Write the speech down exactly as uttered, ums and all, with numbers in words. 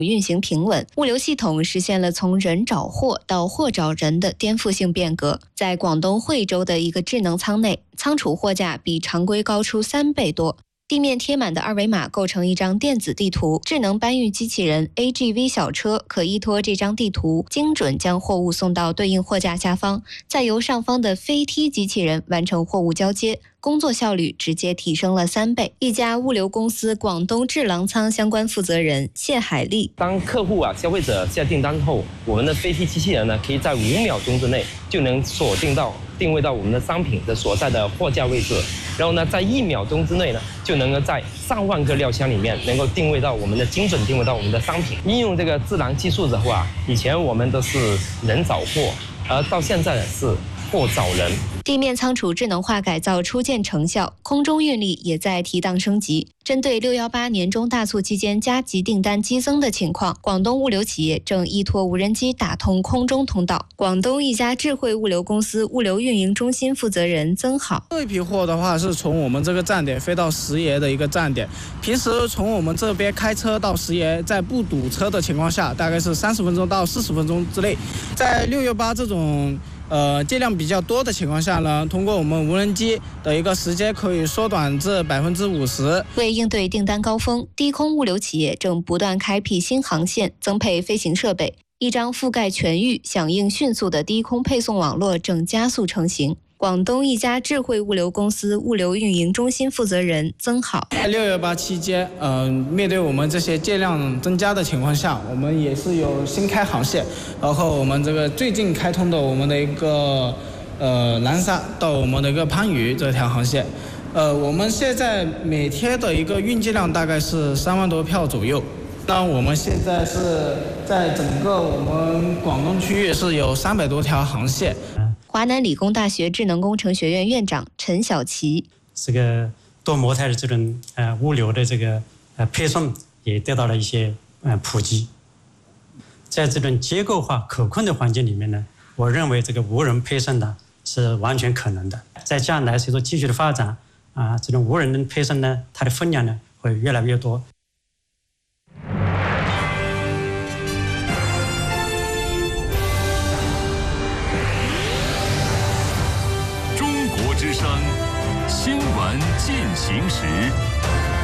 运行平稳，物流系统实现了从人找货到货找人的颠覆性变革。在广东惠州的一个智能仓内，仓储货架比常规高出三倍多。地面贴满的二维码构成一张电子地图，智能搬运机器人 A G V 小车可依托这张地图，精准将货物送到对应货架下方，再由上方的飞梯机器人完成货物交接，工作效率直接提升了三倍。一家物流公司广东智囊仓相关负责人谢海丽： 当客户啊、消费者下订单后，我们的飞梯机器人呢，可以在五秒钟之内就能锁定到、定位到我们的商品的所在的货架位置，然后呢，在一秒钟之内呢，就能够在上万个料箱里面能够定位到我们的精准定位到我们的商品。应用这个智囊技术的话，以前我们都是人找货，而到现在是货找人。 地面仓储智能化改造初见成效，空中运力也在提档升级。针对六一八年中大促期间加急订单激增的情况，广东物流企业正依托无人机打通空中通道。广东一家智慧物流公司物流运营中心负责人曾好： 这一批货的话是从我们这个站点飞到石爷的一个站点，平时从我们这边开车到石爷，在不堵车的情况下，大概是三十分钟到四十分钟之内。在六一八这种呃，借量比较多的情况下呢，通过我们无人机的一个时间可以缩短至百分之五十。 为应对订单高峰，低空物流企业正不断开辟新航线，增配飞行设备。一张覆盖全域、响应迅速的低空配送网络正加速成型。广东一家智慧物流公司物流运营中心负责人曾好： 在六一八期间，嗯、呃，面对我们这些借量增加的情况下，我们也是有新开航线，然后我们这个最近开通的我们的一个呃南沙到我们的一个番禺这条航线，呃，我们现在每天的一个运接量大概是三万多票左右。那我们现在是在整个我们广东区域是有三百多条航线。 华南理工大学智能工程学院院长陈小奇： 这个多模态的这种呃物流的这个呃配送也得到了一些呃普及。在这种结构化可控的环境里面呢，我认为这个无人配送呢是完全可能的。在将来随着技术的发展啊，这种无人的配送呢，它的分量呢会越来越多。 之声新闻进行时。